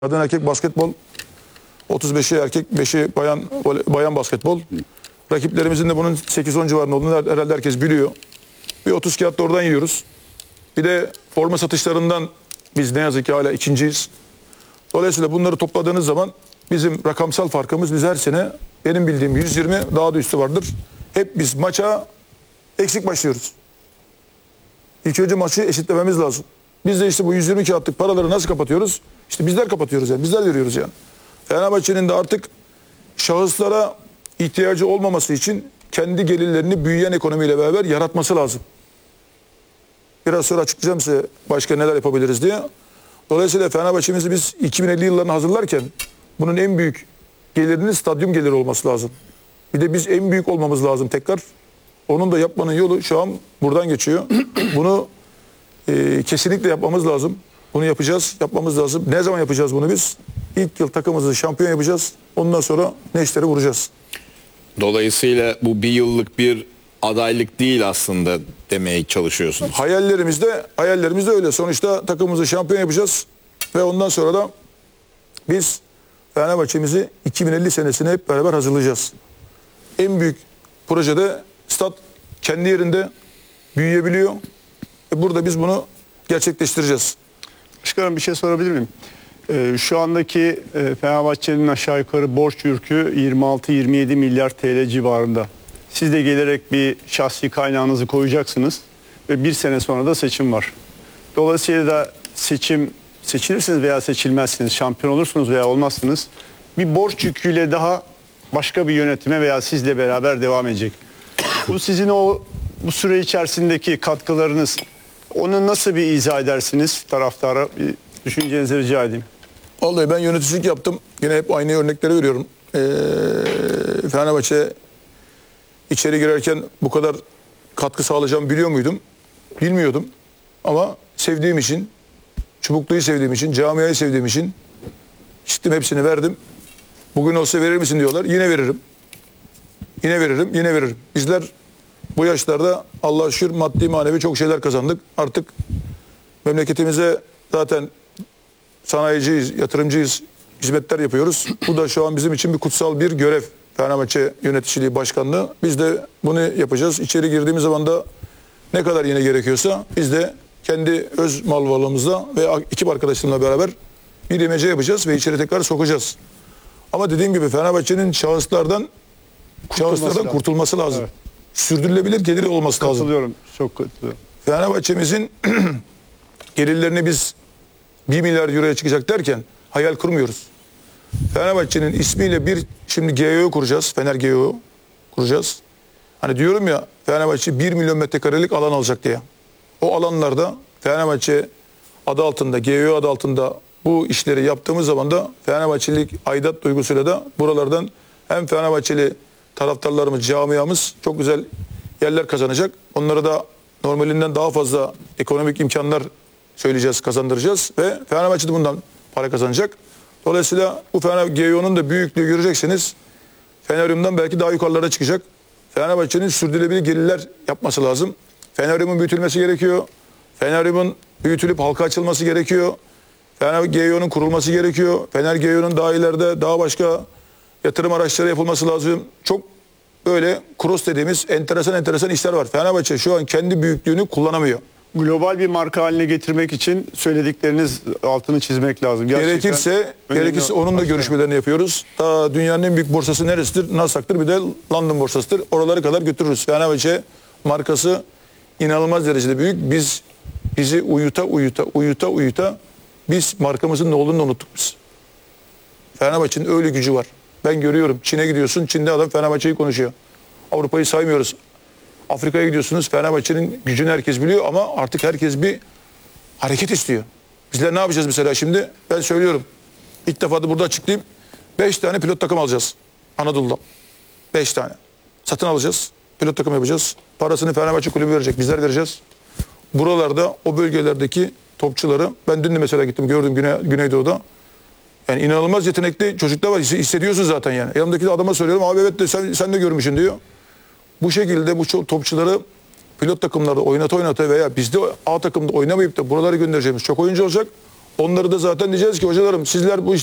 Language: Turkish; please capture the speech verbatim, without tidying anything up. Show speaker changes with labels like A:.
A: Kadın erkek basketbol, otuz beşi erkek, beşi bayan bayan basketbol. Rakiplerimizin de bunun sekiz on civarında olduğunu herhalde herkes biliyor. Bir otuz kağıt da oradan yiyoruz. Bir de forma satışlarından biz ne yazık ki hala ikinciyiz. Dolayısıyla bunları topladığınız zaman bizim rakamsal farkımız, biz her sene benim bildiğim yüz yirmi, daha da üstü vardır. Hep biz maça eksik başlıyoruz. İlk önce maçı eşitlememiz lazım. Biz de işte bu yüz yirmi kağıtlık paraları nasıl kapatıyoruz? İşte bizler kapatıyoruz yani. Bizler veriyoruz yani. Fenerbahçe'nin de artık şahıslara ihtiyacı olmaması için kendi gelirlerini büyüyen ekonomiyle beraber yaratması lazım. Biraz sonra açıklayacağım size başka neler yapabiliriz diye. Dolayısıyla Fenerbahçe'mizi biz iki bin elli yıllarını hazırlarken bunun en büyük gelirinin stadyum geliri olması lazım. Bir de biz en büyük olmamız lazım tekrar. Onun da yapmanın yolu şu an buradan geçiyor. Bunu e, kesinlikle yapmamız lazım. Bunu yapacağız, yapmamız lazım. Ne zaman yapacağız bunu biz? İlk yıl takımımızı şampiyon yapacağız. Ondan sonra neşteri vuracağız.
B: Dolayısıyla bu bir yıllık bir adaylık değil aslında demeye çalışıyorsunuz.
A: Hayallerimiz de, hayallerimiz de öyle. Sonuçta takımımızı şampiyon yapacağız. Ve ondan sonra da biz Fenerbahçe'mizi iki bin elli senesine hep beraber hazırlayacağız. En büyük projede stat kendi yerinde büyüyebiliyor. E burada biz bunu gerçekleştireceğiz.
C: Başkanım, bir şey sorabilir miyim? Ee, şu andaki e, Fenerbahçe'nin aşağı yukarı borç yükü yirmi altı yirmi yedi milyar T L civarında. Siz de gelerek bir şahsi kaynağınızı koyacaksınız ve bir sene sonra da seçim var. Dolayısıyla da seçim seçilirsiniz veya seçilmezsiniz, şampiyon olursunuz veya olmazsınız. Bir borç yüküyle daha başka bir yönetime veya sizle beraber devam edecek. Bu sizin o bu süre içerisindeki katkılarınız, onu nasıl bir izah edersiniz taraftara? Bir düşüncenizi rica edeyim.
A: Vallahi ben yöneticilik yaptım. Yine hep aynı örnekleri veriyorum. Ee, Fenerbahçe içeri girerken bu kadar katkı sağlayacağımı biliyor muydum? Bilmiyordum. Ama sevdiğim için, Çubuklu'yu sevdiğim için, camiayı sevdiğim için çıktım, hepsini verdim. Bugün olsa verir misin diyorlar. Yine veririm. Yine veririm, yine veririm. Bizler bu yaşlarda Allah'a şükür maddi manevi çok şeyler kazandık. Artık memleketimize zaten sanayiciyiz, yatırımcıyız, hizmetler yapıyoruz. Bu da şu an bizim için bir kutsal bir görev. Fenerbahçe yöneticiliği, başkanlığı. Biz de bunu yapacağız. İçeri girdiğimiz zaman da ne kadar yine gerekiyorsa biz de kendi öz mal varlığımızla ve ekip arkadaşlarımla beraber bir imece yapacağız ve içeri tekrar sokacağız. Ama dediğim gibi Fenerbahçe'nin şahıslardan
C: Kurtulması
A: şahıslardan
C: lazım.
A: kurtulması lazım.
C: Evet.
A: Sürdürülebilir geliri olması lazım.
C: Katılıyorum, çok katılıyorum.
A: Fenerbahçe'mizin gelirlerini biz bir milyar euroya çıkacak derken hayal kurmuyoruz. Fenerbahçe'nin ismiyle bir şimdi G O kuracağız. Fener G O kuracağız. Hani diyorum ya, Fenerbahçe bir milyon metrekarelik alan alacak diye. O alanlarda Fenerbahçe adı altında, G O adı altında bu işleri yaptığımız zaman da Fenerbahçelik aidat duygusuyla da buralardan hem Fenerbahçeli taraftarlarımız, camiamız çok güzel yerler kazanacak. Onlara da normalinden daha fazla ekonomik imkanlar söyleyeceğiz, kazandıracağız ve Fenerbahçe de bundan para kazanacak. Dolayısıyla bu Fenerbahçe G O'nun da büyüklüğü göreceksiniz. Feneryum'dan belki daha yukarılara çıkacak. Fenerbahçe'nin sürdürülebilir gelirler yapması lazım. Feneryum'un büyütülmesi gerekiyor. Feneryum'un büyütülüp halka açılması gerekiyor. Fener G O'nun kurulması gerekiyor. Fener G O'nun daha ileride daha başka yatırım araçları yapılması lazım. Çok böyle cross dediğimiz enteresan enteresan işler var. Fenerbahçe şu an kendi büyüklüğünü kullanamıyor.
C: Global bir marka haline getirmek için söyledikleriniz altını çizmek lazım. Gerçekten
A: gerekirse
C: önemli.
A: gerekirse onun da görüşmelerini yapıyoruz. Daha dünyanın en büyük borsası neresidir? Nasdaq'tır, bir de London borsasıdır. Oralara kadar götürürüz. Fenerbahçe markası inanılmaz derecede büyük. Biz bizi uyuta uyuta uyuta uyuta biz markamızın ne olduğunu da unuttuk biz. Fenerbahçe'nin öyle gücü var. Ben görüyorum. Çin'e gidiyorsun. Çin'de adam Fenerbahçe'yi konuşuyor. Avrupa'yı saymıyoruz. Afrika'ya gidiyorsunuz. Fenerbahçe'nin gücünü herkes biliyor ama artık herkes bir hareket istiyor. Bizler ne yapacağız mesela şimdi? Ben söylüyorum. İlk defa da burada açıklayayım. Beş tane pilot takım alacağız. Anadolu'da. Beş tane. Satın alacağız. Pilot takım yapacağız. Parasını Fenerbahçe kulübü verecek. Bizler vereceğiz. Buralarda o bölgelerdeki topçuları, ben dün de mesela gittim gördüm Güney, Güneydoğu'da. Yani inanılmaz yetenekli çocuklar var. Hissediyorsun zaten yani. Yanımdaki adama söylüyorum. Abi evet de sen, sen de görmüşsün diyor. Bu şekilde bu topçuları pilot takımlarda oynata oynata veya bizde A takımda oynamayıp da buralara göndereceğimiz çok oyuncu olacak. Onları da zaten diyeceğiz ki hocalarım sizler bu